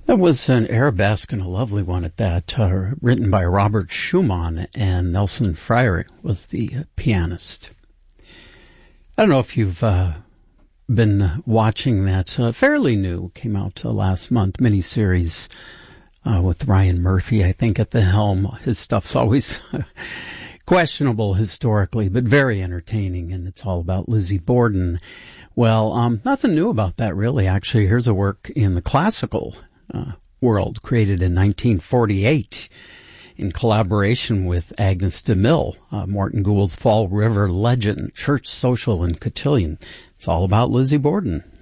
That was an arabesque and a lovely one at that, written by Robert Schumann, and Nelson Freyre was the pianist. I don't know if you've been watching that fairly new, came out last month, miniseries with Ryan Murphy, I think, at the helm. His stuff's always questionable historically, but very entertaining, and it's all about Lizzie Borden. Well, nothing new about that, really. Actually, here's a work in the classical world, created in 1948 in collaboration with Agnes de Mille, Morton Gould's Fall River Legend, Church, Social, and Cotillion. It's all about Lizzie Borden.